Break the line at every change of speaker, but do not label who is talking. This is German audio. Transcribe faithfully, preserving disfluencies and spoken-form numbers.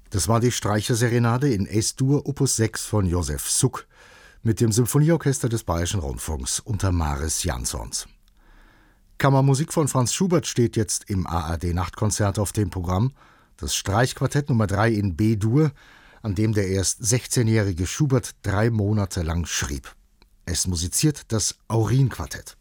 Das war die Streicherserenade in Es-Dur Opus sechs von Josef Suk mit dem Symphonieorchester des Bayerischen Rundfunks unter Maris Jansons. Kammermusik von Franz Schubert steht jetzt im A R D-Nachtkonzert auf dem Programm. Das Streichquartett Nummer drei in B-Dur, an dem der erst sechzehnjährige Schubert drei Monate lang schrieb. Es musiziert das Aurin-Quartett.